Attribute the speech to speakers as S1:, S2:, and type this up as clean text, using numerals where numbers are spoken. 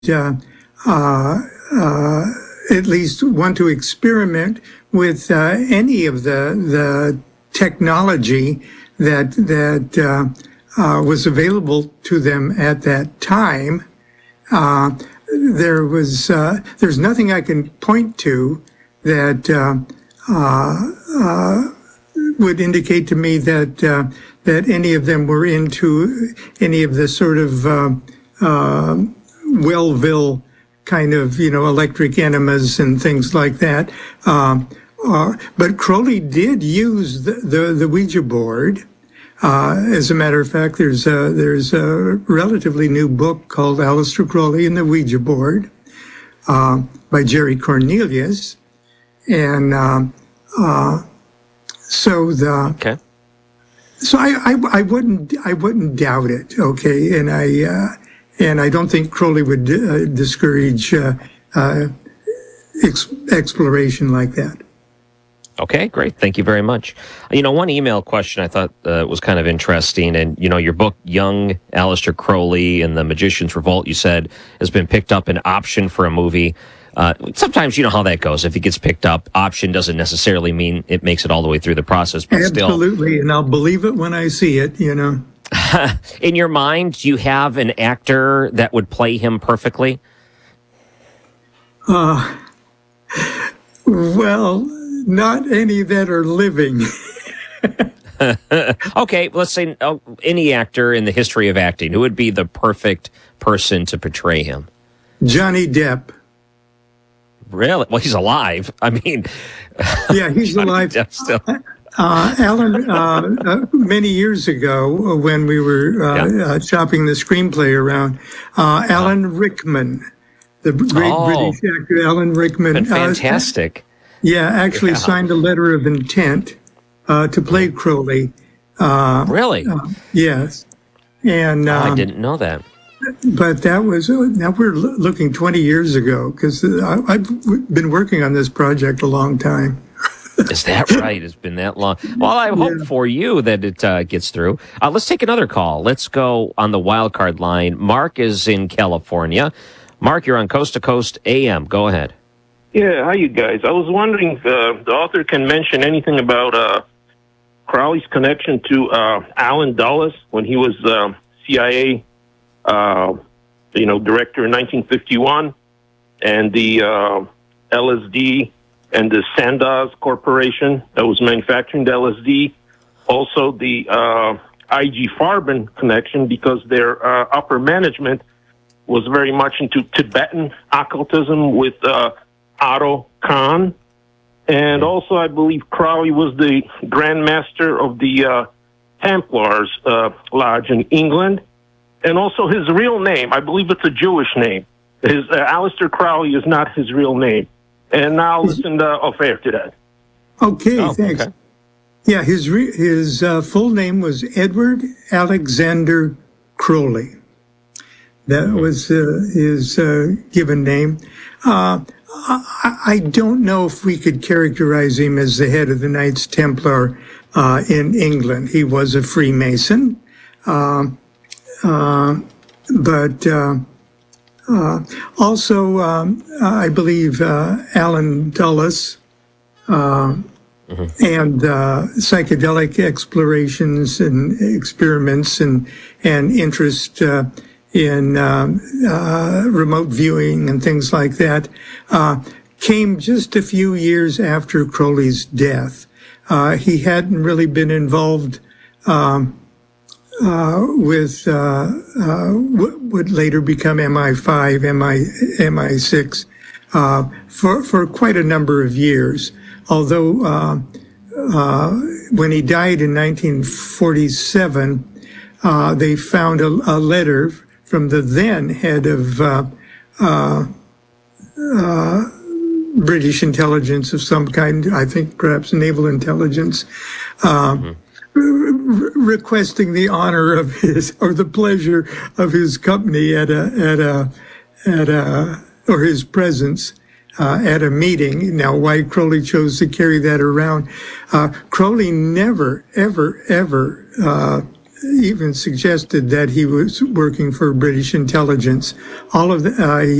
S1: uh, uh, at least want to experiment with any of the technology that was available to them at that time. There's nothing I can point to that would indicate to me that any of them were into any of the sort of Wellville kind of, electric enemas and things like that. But Crowley did use the Ouija board. As a matter of fact, there's a relatively new book called Aleister Crowley and the Ouija Board by Jerry Cornelius, and
S2: Okay.
S1: So I wouldn't doubt it. Okay, and I don't think Crowley would discourage exploration like that.
S2: Okay, great. Thank you very much. One email question I thought was kind of interesting, and, your book, Young Aleister Crowley and the Magician's Revolt, you said, has been picked up and optioned for a movie. Sometimes you know how that goes. If it gets picked up, option doesn't necessarily mean it makes it all the way through the process, but
S1: Absolutely, and I'll believe it when I see it,
S2: In your mind, do you have an actor that would play him perfectly?
S1: Well, not any that are living.
S2: Okay, let's say any actor in the history of acting. Who would be the perfect person to portray him?
S1: Johnny Depp.
S2: Really? Well, he's alive. I mean...
S1: Yeah, he's alive.
S2: Depp still.
S1: Alan, many years ago, when we were shopping the screenplay around, Alan Rickman, the great British actor Alan Rickman.
S2: Fantastic.
S1: Actually signed a letter of intent to play Crowley.
S2: Really?
S1: Yes. And
S2: I didn't know that.
S1: But that was, now we're looking 20 years ago, because I've been working on this project a long time.
S2: Is that right? It's been that long. Well, I hope for you that it gets through. Let's take another call. Let's go on the wild card line. Mark is in California. Mark, you're on Coast to Coast AM. Go ahead.
S3: Yeah, hi, you guys. I was wondering if the author can mention anything about Crowley's connection to Allen Dulles when he was CIA, director in 1951, and the LSD and the Sandoz Corporation that was manufacturing the LSD. Also, the IG Farben connection, because their upper management was very much into Tibetan occultism with Otto Kahn. And also, I believe Crowley was the Grand Master of the Templars Lodge in England. And also his real name, I believe it's a Jewish name. His Aleister Crowley is not his real name. And now listen off air to that.
S1: Okay, thanks.
S2: Okay.
S1: Yeah, his full name was Edward Alexander Crowley. That was his given name. I don't know if we could characterize him as the head of the Knights Templar in England. He was a Freemason, but also I believe Alan Dulles and psychedelic explorations and experiments and interest in remote viewing and things like that, came just a few years after Crowley's death. He hadn't really been involved with what would later become MI5, MI6, for quite a number of years. Although when he died in 1947, they found a letter from the then head of British intelligence of some kind, I think perhaps naval intelligence, requesting the honor of his, or the pleasure of his company or his presence at a meeting. Now, why Crowley chose to carry that around, Crowley never, ever even suggested that he was working for British intelligence. All of the,